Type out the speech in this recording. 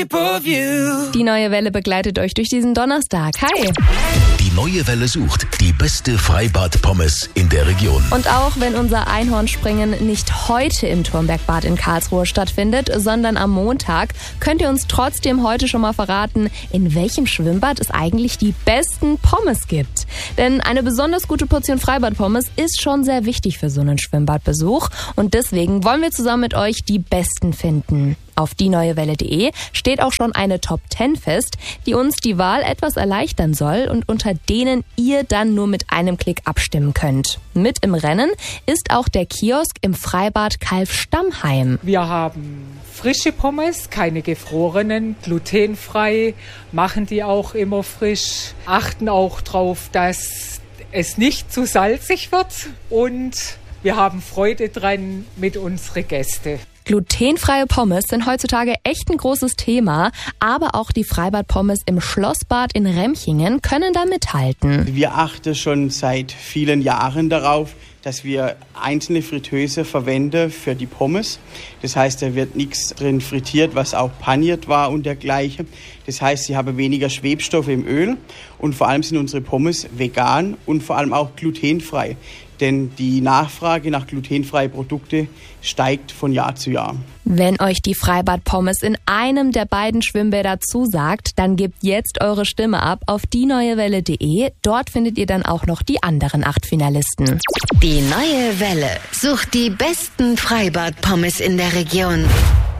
Die neue Welle begleitet euch durch diesen Donnerstag. Hi! Die neue Welle sucht die beste Freibad-Pommes in der Region. Und auch wenn unser Einhornspringen nicht heute im Turmbergbad in Karlsruhe stattfindet, sondern am Montag, könnt ihr uns trotzdem heute schon mal verraten, in welchem Schwimmbad es eigentlich die besten Pommes gibt. Denn eine besonders gute Portion Freibad-Pommes ist schon sehr wichtig für so einen Schwimmbadbesuch. Und deswegen wollen wir zusammen mit euch die besten finden. Auf dieneuewelle.de steht auch schon eine Top 10 fest, die uns die Wahl etwas erleichtern soll und unter denen ihr dann nur mit einem Klick abstimmen könnt. Mit im Rennen ist auch der Kiosk im Freibad Kalf-Stammheim. Wir haben frische Pommes, keine gefrorenen, glutenfrei, machen die auch immer frisch, achten auch darauf, dass es nicht zu salzig wird und wir haben Freude dran mit unseren Gästen. Glutenfreie Pommes sind heutzutage echt ein großes Thema, aber auch die Freibad-Pommes im Schlossbad in Remchingen können da mithalten. Wir achten schon seit vielen Jahren darauf, dass wir einzelne Fritteuse verwenden für die Pommes. Das heißt, da wird nichts drin frittiert, was auch paniert war und dergleichen. Das heißt, sie haben weniger Schwebstoffe im Öl und vor allem sind unsere Pommes vegan und vor allem auch glutenfrei. Denn die Nachfrage nach glutenfreien Produkten steigt von Jahr zu Jahr. Wenn euch die Freibad-Pommes in einem der beiden Schwimmbäder zusagt, dann gebt jetzt eure Stimme ab auf dieneuewelle.de. Dort findet ihr dann auch noch die anderen 8 Finalisten. Die neue Welle sucht die besten Freibad-Pommes in der Region.